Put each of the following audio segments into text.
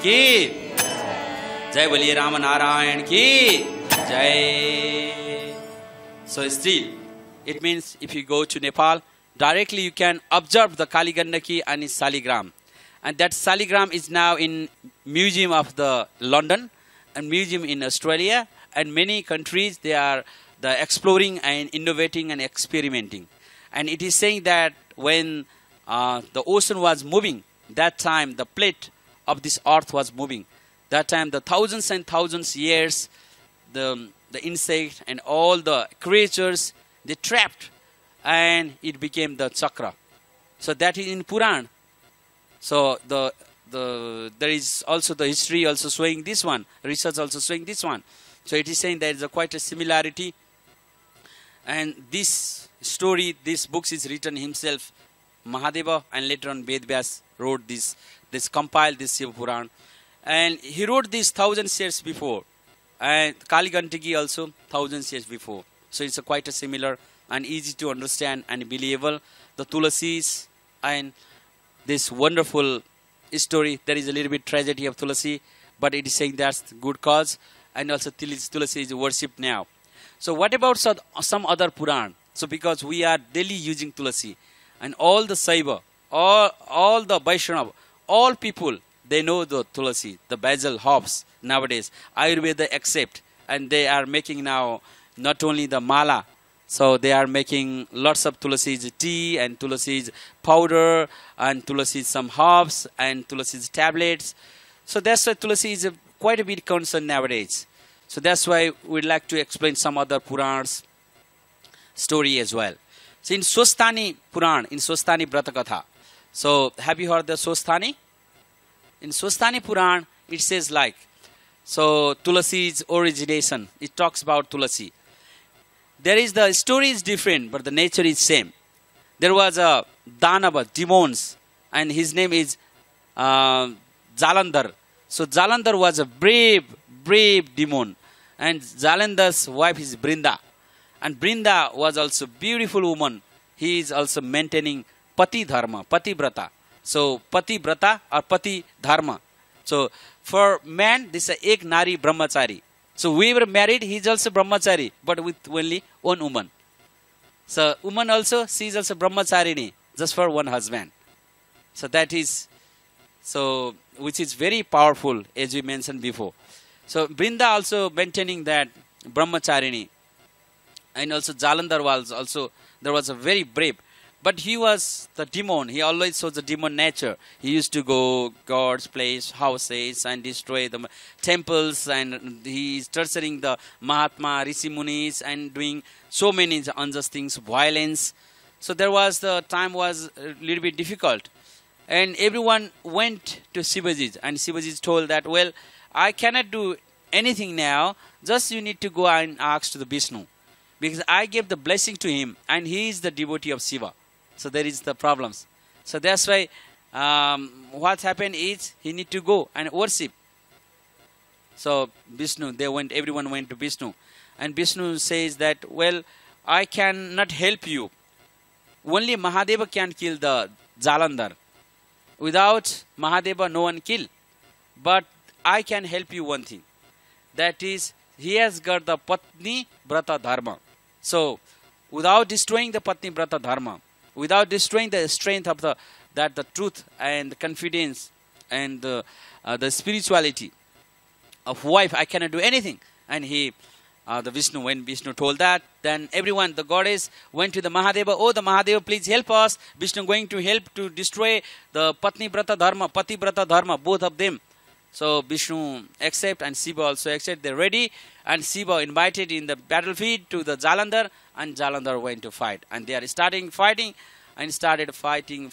की जय बोलिए राम नारायण की jai. So still, it means if you go to Nepal, directly you can observe the Kali Gandaki and its Saligram. And that Saligram is now in Museum of the London and Museum in Australia and many countries. They are exploring and innovating and experimenting. And it is saying that when the ocean was moving, that time the plate of this earth was moving. That time the thousands and thousands years, the insect and all the creatures, they trapped and it became the chakra. So that is in Puran. So there is also the history also showing this one, research also showing this one. So it is saying there is quite a similarity. And this story, this book is written himself, Mahadeva, and later on Ved Vyas wrote this compiled this Shiva Puran. And he wrote this thousands years before. And Kali Gandaki also thousands years before. So it's quite a similar and easy to understand and believable. The Tulasis and this wonderful story. There is a little bit tragedy of Tulasi, but it is saying that's good cause. And also Tulasi is worshipped now. So what about some other Puran? So because we are daily using Tulasi, and all the Saiva, all the Vaishnava, all people, they know the Tulasi, the basil herbs nowadays. Ayurveda accept, and they are making now not only the mala, so they are making lots of Tulasi's tea and Tulasi's powder and Tulasi's some herbs and Tulasi's tablets. So that's why Tulasi is quite a bit concerned nowadays. So that's why we'd like to explain some other Purans story as well. So in Swasthani Puran, in Swasthani Vratakatha. So have you heard the Swasthani? In Swasthani Puran, it says like, so Tulasi's origination, it talks about Tulasi. There is the story is different, but the nature is same. There was a Danava, demons, and his name is Jalandhar. So Jalandhar was a brave demon. And Jalandhar's wife is Brinda. And Brinda was also a beautiful woman. He is also maintaining Pati Dharma, Pati Brata. So Pati Brata or Pati Dharma. So for man, this is Ek Nari Brahmachari. So we were married, he is also Brahmachari, but with only one woman. So woman also, she is also Brahmacharini, just for one husband. So that is, so which is very powerful, as we mentioned before. So Brinda also maintaining that Brahmacharini. And also Jalandhar was also, there was a very brave. But he was the demon. He always shows the demon nature. He used to go God's place, houses, and destroy the temples. And he is torturing the Mahatma, Rishi Munis, and doing so many unjust things, violence. So there was, the time was a little bit difficult. And everyone went to Shivaji. And Shivaji told that, well, I cannot do anything now. Just you need to go and ask to the Vishnu. Because I gave the blessing to him. And he is the devotee of Shiva. So there is the problems. So that's why what happened is he need to go and worship. So Vishnu, everyone went to Vishnu. And Vishnu says that, well, I cannot help you. Only Mahadeva can kill the Jalandhar. Without Mahadeva, no one kill. But I can help you one thing. That is, he has got the Patni Brata Dharma. So without destroying the Patni Brata Dharma, without destroying the strength of the truth and the confidence and the spirituality of wife, I cannot do anything. And when Vishnu told that, then everyone, the goddess, went to the Mahadeva. Oh, the Mahadeva, please help us. Vishnu going to help to destroy the Patni Brata Dharma, Pati Brata Dharma, both of them. So Vishnu accept and Shiva also accept. They're ready. And Shiva invited in the battlefield to the Jalandhar, and Jalandhar went to fight. And they are starting fighting and started fighting.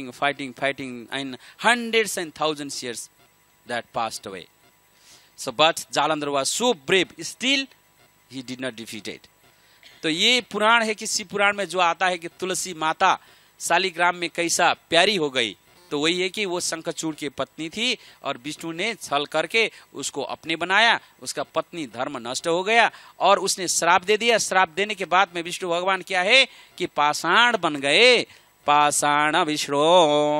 And hundreds and thousands years that passed away. So but Jalandhar was so brave, still he did not defeat it. तो ये पुराण है कि शिव पुराण में जो आता है कि तुलसी माता शालिग्राम में कैसा प्यारी हो गई, तो वही है कि वो शंखचूड़ की पत्नी थी और विष्णु ने छल करके उसको अपने बनाया, उसका पत्नी धर्म नष्ट हो गया और उसने श्राप दे दिया। श्राप देने के बाद में विष्णु भगवान क्या है कि पाषाण बन गए, पाषाण विष्णु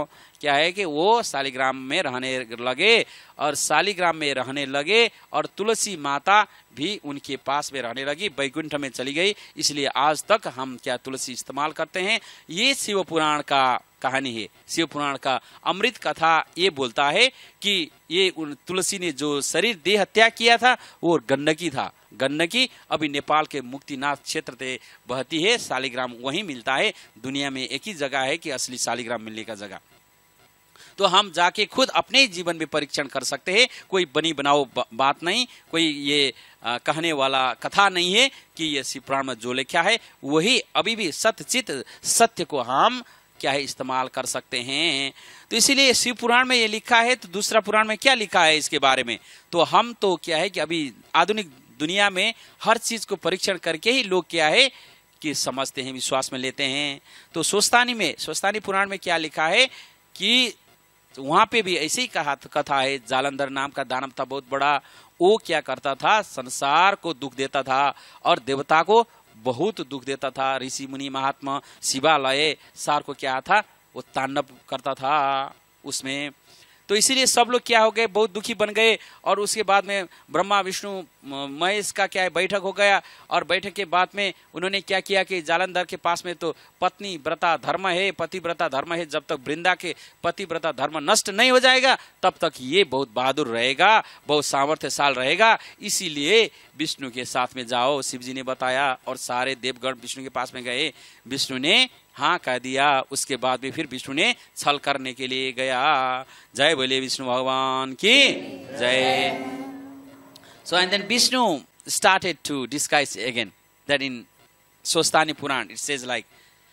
क्या है कि वो शालिग्राम में रहने लगे और शालिग्राम में रहने लगे और तुलसी माता भी उनके पास में रहने लगी, वैकुंठ में चली गई। इसलिए आज तक हम क्या तुलसी इस्तेमाल करते हैं। ये शिव पुराण का कहानी है। शिव पुराण का अमृत कथा ये बोलता है कि ये तुलसी ने जो शरीर देह त्याग किया था वो गंडकी था। गंडकी अभी नेपाल के मुक्तिनाथ क्षेत्र से बहती है। शालिग्राम वहीं मिलता है। दुनिया में एक ही जगह है कि असली शालिग्राम मिलने का जगह। तो हम जाके खुद अपने ही जीवन में परीक्षण कर सकते हैं। कोई बनी बनाओ बात नहीं, कोई ये कहने वाला कथा नहीं है कि ये शिव पुराण में जो लिखा है वही अभी भी सत्यचित सत्य को हम क्या है इस्तेमाल कर सकते हैं। तो इसीलिए शिव पुराण में ये लिखा है, तो दूसरा पुराण में क्या लिखा है इसके बारे में। तो हम तो क्या है कि अभी आधुनिक दुनिया में हर चीज को परीक्षण करके ही लोग क्या है कि समझते हैं, विश्वास में लेते हैं। तो स्वस्तानी पुराण में क्या लिखा है कि वहां पे भी ऐसे ही कथा है। जालंधर नाम का दानव था बहुत बड़ा। वो क्या करता था, संसार को दुख देता था और देवता को बहुत दुख देता था। ऋषि मुनि महात्मा शिवालय सार को क्या था, वो तांडव करता था उसमें। तो इसीलिए सब लोग क्या हो गए, बहुत दुखी बन गए। और उसके बाद में ब्रह्मा विष्णु महेश का क्या है बैठक हो गया। और बैठक के बाद में उन्होंने क्या किया कि जालंधर के पास में तो पत्नी व्रता धर्म है, पतिव्रता धर्म है। जब तक वृंदा के पतिव्रता धर्म नष्ट नहीं हो जाएगा तब तक ये बहुत बहादुर रहेगा, बहुत सामर्थ्यशाल रहेगा। इसीलिए विष्णु के साथ में जाओ, शिव जी ने बताया। और सारे देवगण विष्णु के पास में गए। विष्णु ने हाँ कह दिया। उसके बाद भी फिर विष्णु ने छल करने के लिए गया। जय बोले विष्णु भगवान की जय। So and then Vishnu started to disguise again. That in Swastani Puran it says like,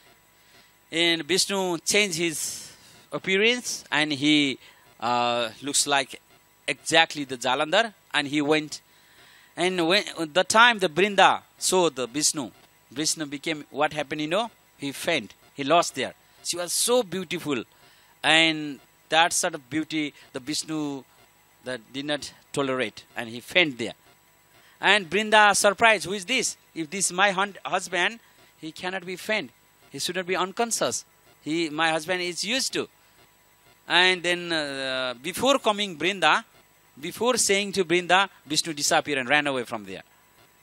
and Vishnu changed his appearance and he looks like exactly the Jalandhar, and he went. And when the time the Brinda saw the Vishnu became, what happened, you know? He fainted. He lost there. She was so beautiful, and that sort of beauty the Vishnu that did not tolerate, and he fainted there. And Brinda surprised, who is this? If this is my husband, he cannot be faint. He should not be unconscious. My husband is used to. And then before coming Brinda, before saying to Brinda, Vishnu disappeared and ran away from there.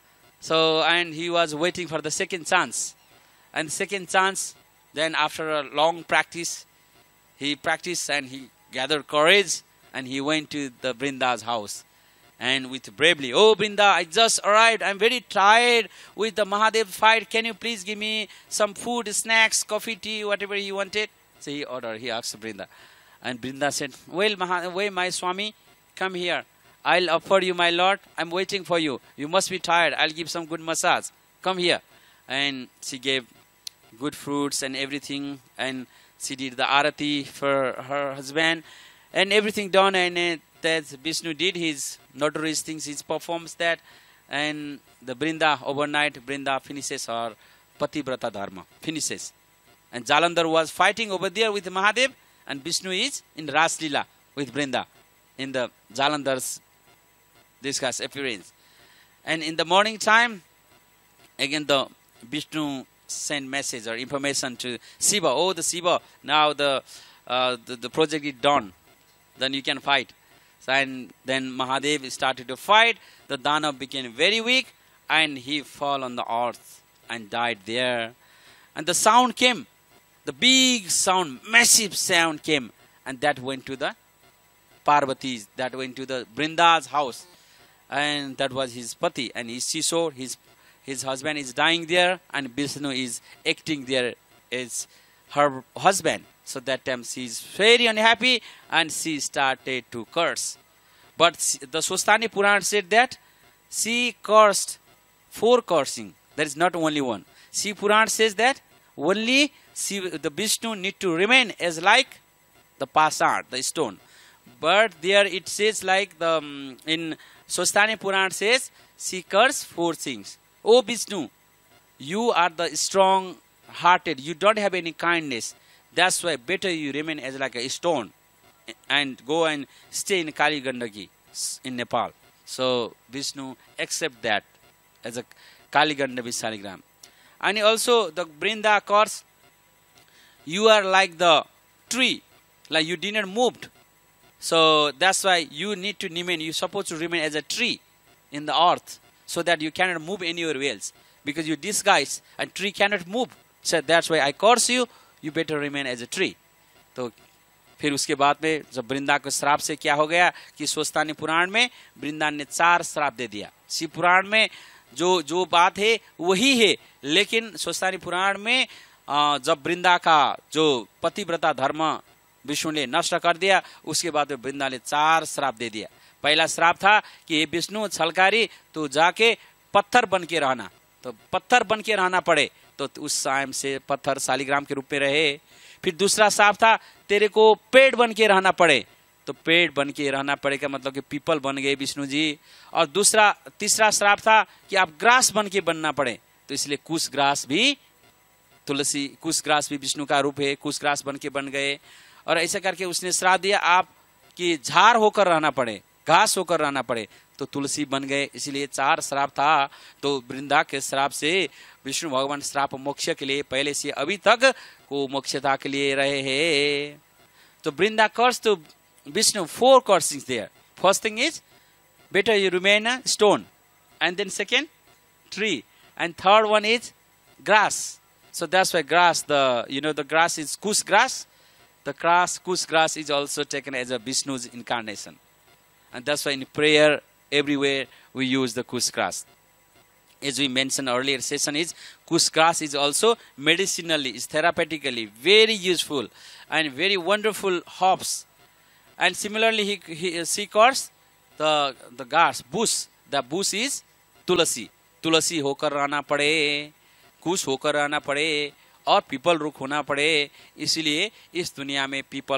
So, and he was waiting for the second chance. And second chance, then after a long practice, he practiced and he gathered courage and he went to the Brinda's house. And with bravely, oh Brinda, I just arrived. I'm very tired with the Mahadev fight. Can you please give me some food, snacks, coffee, tea, whatever he wanted? So he ordered, he asked Brinda. And Brinda said, well, my Swami, come here. I'll offer you my Lord. I'm waiting for you. You must be tired. I'll give some good massage. Come here. And she gave good fruits and everything. And she did the arati for her husband. And everything done. And that Vishnu did his notorious things. He performs that. And the Brinda, overnight, Brinda finishes her Pativrata Dharma. Finishes. And Jalandhar was fighting over there with Mahadev. And Vishnu is in Ras Leela with Brinda. In the Jalandhar's discuss appearance. And in the morning time, again the Vishnu sent message or information to Shiva. Oh, the Shiva, now the project is done. Then you can fight. So, and then Mahadev started to fight. The Danav became very weak and he fell on the earth and died there. And the sound came. The big sound, massive sound came. And that went to the Parvati's, that went to the Brinda's house. And that was his pati. And she saw his husband is dying there and Vishnu is acting there as her husband. So that time she is very unhappy and she started to curse. But the Swastani Puran said that she cursed 4 cursing. There is not only one. She Puran says that only the Vishnu need to remain as like the pasad, the stone. But there it says like the in Swastani Puran says she cursed 4 things. Oh Vishnu, you are the strong hearted, you don't have any kindness. That's why better you remain as like a stone and go and stay in Kali Gandaki in Nepal. So Vishnu accept that as a Kali Gandaki Saligram. And also the Brinda curse, you are like the tree like you didn't moved. So that's why you need to remain. You're supposed to remain as a tree in the earth, so that you cannot move anywhere else, because you disguise and tree cannot move. So that's why I curse you. You better remain as a tree. तो फिर उसके बाद में जब वृंदा को श्राप से क्या हो गया कि स्वस्तानी पुराण में वृंदा ने 4 श्राप दे दिया। शिव पुराण में जो बात है वही है, लेकिन स्वस्तानी पुराण में जब वृंदा का जो पतिव्रता धर्म विष्णु ने नष्ट कर दिया, उसके बाद में वृंदा ने 4 श्राप दे दिया। पहला श्राप था कि हे विष्णु छलकारी, तो जाके पत्थर बन के रहना, तो पत्थर बन के रहना पड़े, तो उस टाइम से पत्थर शालिग्राम के रूप में रहे। फिर दूसरा श्राप था तेरे को पेड़ बन के रहना पड़े, तो पेड़ बन के रहना पड़ेगा मतलब कि पीपल बन गए विष्णु जी। और तीसरा श्राप था कि आप ग्रास बन के बनना पड़े, तो इसलिए कुश ग्रास भी तुलसी, कुश ग्रास भी विष्णु का रूप है, कुश ग्रास बन के बन गए। और ऐसा करके उसने श्राप दिया आप कि झाड़ होकर रहना पड़े, घास होकर रहना पड़े, तो तुलसी बन गए। इसलिए 4 श्राप था। तो वृंदा के श्राप से विष्णु भगवान श्राप मोक्ष के लिए पहले से अभी तक को मोक्षता के लिए रहे हैं। तो वृंदा कर्स तो Vishnu 4 cursings there. First thing is better you remain a stone, and then second tree, and third one is grass. So that's why grass, the grass is kush grass. The kush grass is also taken as a Vishnu's incarnation, and that's why in prayer everywhere we use the kush grass. As we mentioned earlier session, is kush grass is also medicinally, is therapeutically very useful and very wonderful herbs. And similarly, she calls the grass bush. The bush is tulasi. तुलसी होकर रहना पड़े, कुश होकर रहना पड़े और people रुख होना पड़े। इसलिए इस दुनिया में पीपल